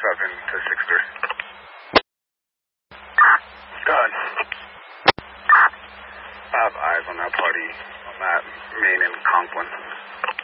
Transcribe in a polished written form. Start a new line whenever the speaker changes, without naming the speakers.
to 6-3. Go ahead. I have eyes on that party, on that main in Conklin.